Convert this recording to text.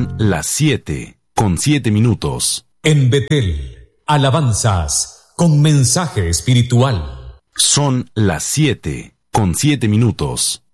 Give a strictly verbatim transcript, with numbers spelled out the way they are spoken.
Son las siete, con siete minutos. En Betel, alabanzas con mensaje espiritual. Son las siete, con siete minutos.